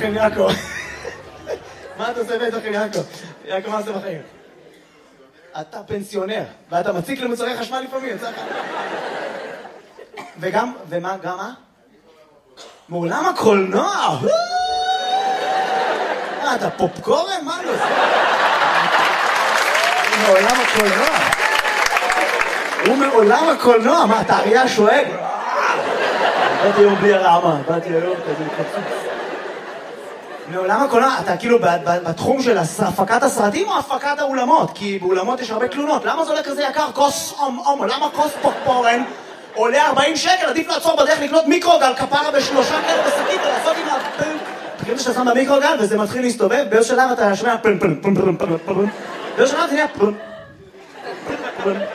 בחיים, יעקב? מה אתה עושה בחיים, יעקב? יעקב, מה עושה בחיים? אתה פנסיונר, ואתה מציק למוצרי חשמל לפעמים, וגם, ומה, גם מה? מעולם הקולנוע! אתה פופקורן? מה לא? מעולם הקולנוע. הוא מעולם הקולנוע, מה, אתה אריה השואג? באתי היום בלי הרעמה, באתי היום כזה קצוץ. מעולם הקולנוע, אתה כאילו בתחום של הפקת הסרטים או הפקת האולמות? כי באולמות יש הרבה תלונות. למה זה עולה כזה יקר? כוס למה כוס פופקורן עולה 40 שקל? עדיף לעצור בדרך לקנות מיקרוגל כפרה ב3 כאלה בשקית ולעשות עם הפן. תקראו שאתה שם במיקרוגל וזה מתחיל להסתובב, באיזה שלב אתה שומע פן פן פן פן פן פן פן. באיזה שלב זה נהיה פן פן פן